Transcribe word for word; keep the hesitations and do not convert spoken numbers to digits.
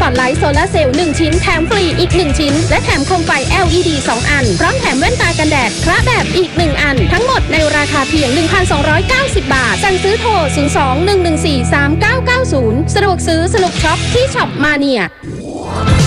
ปอตไลท์โซลาร์เซลล์หนึ่งชิ้นแถมฟรีอีกหนึ่งชิ้นและแถมโคมไฟ แอล อี ดี สองอันพร้อมแถมแว่นตากันแดดพระแบบอีกหนึ่งอันทั้งหมดในราคาเพียง หนึ่งพันสองร้อยเก้าสิบ บาทสั่งซื้อโทรศูนย์ สอง หนึ่ง หนึ่ง สี่ สาม เก้า เก้า ศูนย์สะดวกซื้อสนุกช็อปที่ช็อปมาเนีย